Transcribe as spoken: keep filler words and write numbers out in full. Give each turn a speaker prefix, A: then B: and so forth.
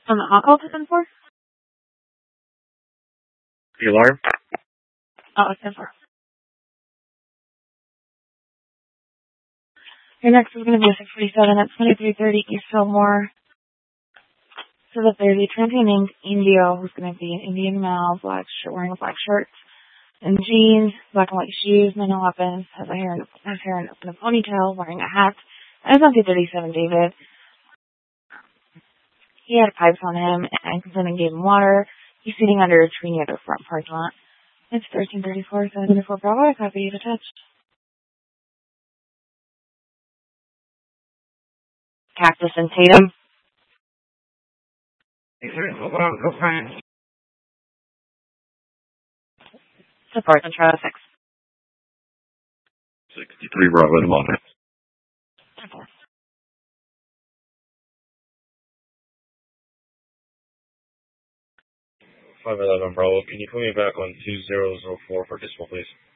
A: On the on-call to ten four?
B: The alarm?
A: Oh, it's ten four. Your next is going to be a six forty-seven at twenty-three thirty East Fillmore. So that there's a transient named Indio who's going to be an Indian male, black shirt, wearing a black shirt and jeans, black and white shoes, no weapons, has a hair in, has hair in, in a ponytail, wearing a hat. And it's on two thirty-seven David. He had pipes on him, and someone gave him water. He's sitting under a tree near the front parking lot. It's thirteen thirty-four, seven thirty-four Bravo. Copy you attached. Cactus and Tatum. Support and traffic.
B: sixty-three Bravo to monitor. five eleven Bravo, can you put me back on two zero zero four for dismal, please?